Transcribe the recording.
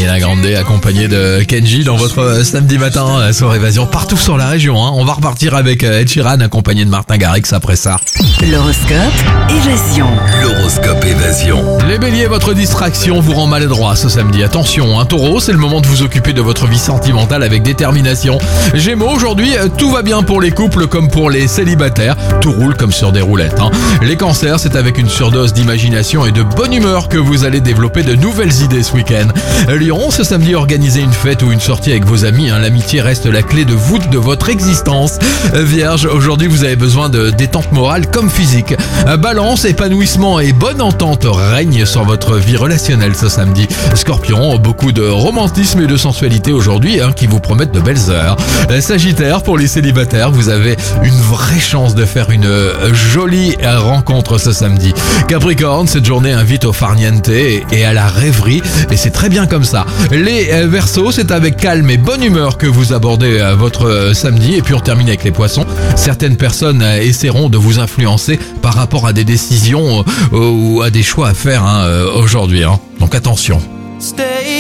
Ariana Grande accompagnée de Kenji dans votre samedi matin sur Évasion partout sur la région. On va repartir avec Ed Sheeran accompagné de Martin Garrix après ça. L'horoscope Évasion. L'horoscope Évasion. Les béliers, votre distraction vous rend maladroit ce samedi. Attention, taureau, c'est le moment de vous occuper de votre vie sentimentale avec détermination. Gémeaux, aujourd'hui, tout va bien pour les couples comme pour les célibataires. Tout roule comme sur des roulettes. Les cancers, c'est avec une surdose d'imagination et de bonne humeur que vous allez développer de nouvelles idées ce week-end. Lion, ce samedi, organisez une fête ou une sortie avec vos amis. L'amitié reste la clé de voûte de votre existence. Vierge, aujourd'hui, vous avez besoin de détente morale comme physique. Balance, épanouissement et bonne entente règnent sur votre vie relationnelle ce samedi. Scorpion, beaucoup de romantisme et de sensualité aujourd'hui qui vous promettent de belles heures. Sagittaire, pour les célibataires, vous avez une vraie chance de faire une jolie rencontre ce samedi. Capricorne, cette journée invite au farniente et à la rêverie et c'est très bien comme ça. Les Verseaux, c'est avec calme et bonne humeur que vous abordez votre samedi. Et puis on termine avec les Poissons. Certaines personnes essaieront de vous influencer par rapport à des décisions ou à des choix à faire aujourd'hui. Donc attention.